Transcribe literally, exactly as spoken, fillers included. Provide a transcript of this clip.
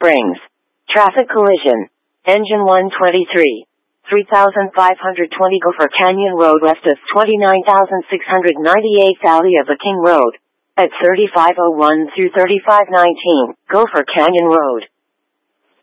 Springs. Traffic collision. Engine one twenty-three. three thousand five hundred twenty Gopher Canyon Road west of twenty-nine thousand six hundred ninety-eight Valley of the King Road. At thirty-five oh one through thirty-five nineteen, Gopher Canyon Road.